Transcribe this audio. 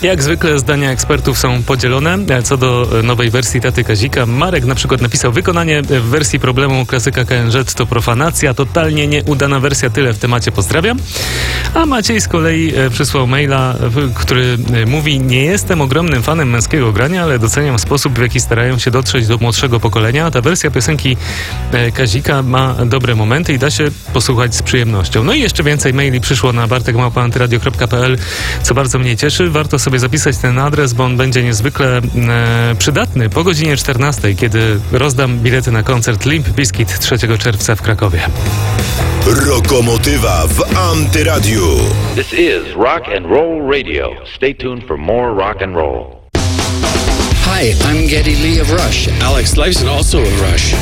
Jak zwykle zdania ekspertów są podzielone. Co do nowej wersji Taty Kazika, Marek na przykład napisał: wykonanie w wersji problemu klasyka KNZ to profanacja, totalnie nieudana wersja, tyle w temacie, pozdrawiam. A Maciej z kolei przysłał maila, który mówi: nie jestem ogromnym fanem męskiego grania, ale doceniam sposób, w jaki starają się dotrzeć do młodszego pokolenia. Ta wersja piosenki Kazika ma dobre momenty i da się posłuchać z przyjemnością. No i jeszcze więcej maili przyszło na bartek@antyradio.pl, co bardzo mnie cieszy. Warto sobie zapisać ten adres, bo on będzie niezwykle przydatny po godzinie 14, kiedy rozdam bilety na koncert Limp Bizkit 3 czerwca w Krakowie. Rokomotywa w Antyradiu. This is Rock and Roll Radio. Stay tuned for more rock and roll. Hi, I'm Geddy Lee of Rush. Alex Lifeson, also of Rush.